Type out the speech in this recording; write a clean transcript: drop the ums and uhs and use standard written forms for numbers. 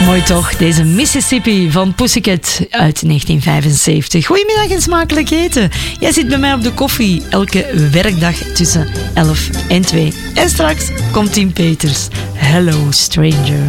Mooi toch, deze Mississippi van Pussycat uit 1975. Goedemiddag en smakelijk eten. Jij zit bij mij op de koffie elke werkdag tussen 11 en 2. En straks komt Tim Peters. Hello Stranger.